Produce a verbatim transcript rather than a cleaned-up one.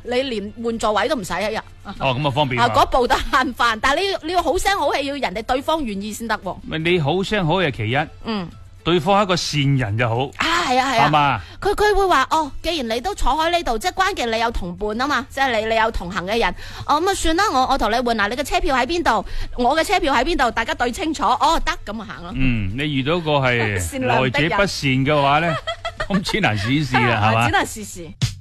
你連換座位都唔使一日。 哦，咁啊方便啊，嗰步都慳飯，但係你要你要好聲好氣，要人哋對方願意先得喎。 咪你好聲好氣係其一， 嗯， 對方係一個善人就好， 啊係啊係啊， 係嘛？ 佢佢會話哦，既然你都坐喺呢度，即係關鍵你有同伴啊嘛，即係你你有同行嘅人，哦咁啊算啦，我我同你換嗱，你嘅車票喺邊度，我嘅車票喺邊度，大家對清楚，哦得咁啊行咯。 嗯，你遇到個係善良的人來者不善嘅話咧，咁千難試試啦，係嘛只？能試試。